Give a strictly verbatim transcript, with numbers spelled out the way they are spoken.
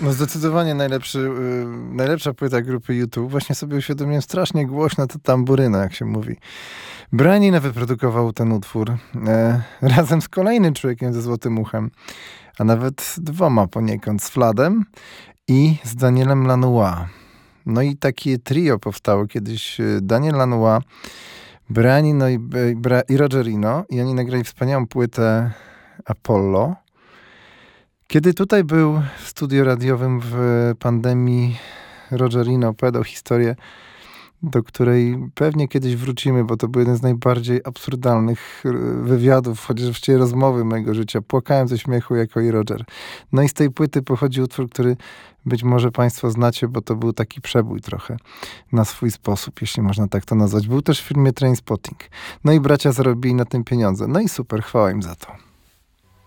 No zdecydowanie najlepszy, yy, najlepsza płyta grupy U dwa. Właśnie sobie uświadomiłem, strasznie głośno to tamburyna, jak się mówi. Brian Eno wyprodukował ten utwór e, razem z kolejnym człowiekiem ze złotym uchem, a nawet dwoma poniekąd, z Vladem i z Danielem Lanois. No i takie trio powstało kiedyś. Daniel Lanois, Brian Eno i, i Roger Eno, i oni nagrali wspaniałą płytę Apollo. Kiedy tutaj był w studiu radiowym w pandemii, Roger Eno opowiadał historię, do której pewnie kiedyś wrócimy, bo to był jeden z najbardziej absurdalnych wywiadów, chociaż właściwie rozmowy mojego życia. Płakałem ze śmiechu jako i Roger. No i z tej płyty pochodzi utwór, który być może państwo znacie, bo to był taki przebój trochę na swój sposób, jeśli można tak to nazwać. Był też w filmie Trainspotting. No i bracia zarobili na tym pieniądze. No i super, chwała im za to.